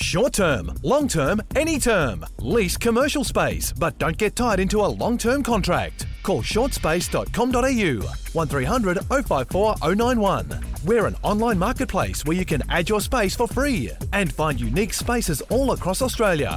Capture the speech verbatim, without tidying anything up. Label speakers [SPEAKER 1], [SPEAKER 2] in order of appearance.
[SPEAKER 1] Short term, long term, any term. Lease commercial space, but don't get tied into a long-term contract. Call short space dot com dot a u, one three hundred oh five four oh nine one. We're an online marketplace where you can add your space for free and find unique spaces all across Australia.